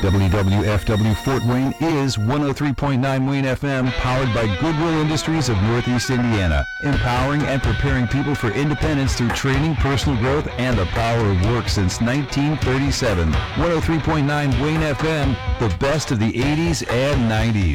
WWFW Fort Wayne is 103.9 Wayne FM, powered by Goodwill Industries of Northeast Indiana, empowering and preparing people for independence through training, personal growth, and the power of work since 1937. 103.9 Wayne FM, the best of the 80s and 90s.